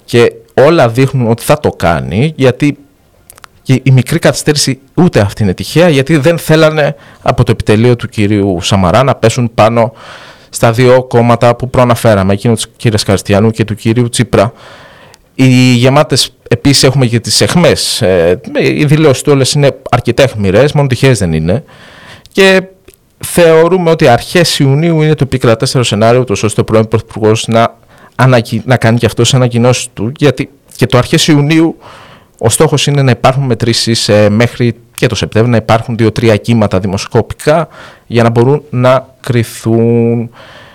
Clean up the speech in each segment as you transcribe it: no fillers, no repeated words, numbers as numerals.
και όλα δείχνουν ότι θα το κάνει, γιατί και η μικρή καθυστέρηση ούτε αυτή είναι τυχαία, γιατί δεν θέλανε από το επιτελείο του κυρίου Σαμαρά να πέσουν πάνω στα δύο κόμματα που προαναφέραμε, εκείνο της κυρίας Καριστιανού και του κυρίου Τσίπρα. Οι γεμάτες επίσης έχουμε και τις αιχμές. Οι δηλώσεις του όλες είναι αρκετά αιχμηρές, μόνο τυχαίες δεν είναι. Και θεωρούμε ότι αρχές Ιουνίου είναι το επικρατέστερο σενάριο, ώστε ο πρώην Πρωθυπουργός να κάνει και αυτό τις ανακοινώσεις του. Γιατί και το αρχές Ιουνίου ο στόχος είναι να υπάρχουν μετρήσεις μέχρι και το Σεπτέμβριο, να υπάρχουν 2-3 κύματα δημοσκοπικά για να μπορούν να κριθούν.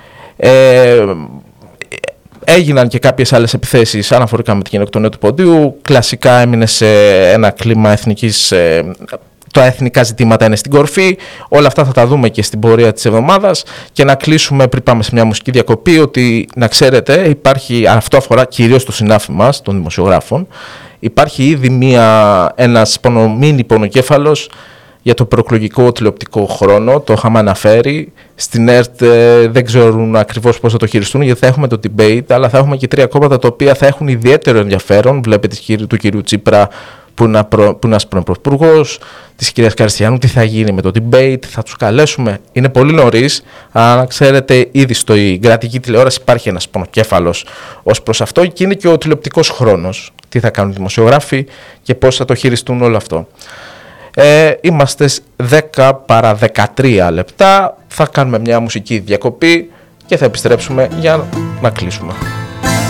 Έγιναν και κάποιες άλλες επιθέσεις αναφορικά με την γενοκτονία του Ποντίου. Κλασικά έμεινε σε ένα κλίμα εθνικής. Τα εθνικά ζητήματα είναι στην κορφή. Όλα αυτά θα τα δούμε και στην πορεία της εβδομάδας. Και να κλείσουμε πριν πάμε σε μια μουσική διακοπή, ότι να ξέρετε, υπάρχει, αυτό αφορά κυρίως το συνάφι μας, των δημοσιογράφων. Υπάρχει ήδη ένας μίνι πονοκέφαλος για το προεκλογικό τηλεοπτικό χρόνο. Το είχαμε αναφέρει. Στην ΕΡΤ δεν ξέρουν ακριβώς πώς θα το χειριστούν, γιατί θα έχουμε το debate, αλλά θα έχουμε και 3 κόμματα τα οποία θα έχουν ιδιαίτερο ενδιαφέρον. Βλέπετε του κυρίου Τσίπρα, που είναι ένας πρώην πρωθυπουργός, της κυρίας Καριστιανού, τι θα γίνει με το debate, θα τους καλέσουμε. Είναι πολύ νωρίς, αλλά να ξέρετε, ήδη στην κρατική τηλεόραση υπάρχει ένας πονοκέφαλος ως προς αυτό, και είναι και ο τηλεοπτικός χρόνος. Τι θα κάνουν οι δημοσιογράφοι και πώς θα το χειριστούν όλο αυτό. Είμαστε 10 παρά 13 λεπτά, θα κάνουμε μια μουσική διακοπή και θα επιστρέψουμε για να κλείσουμε.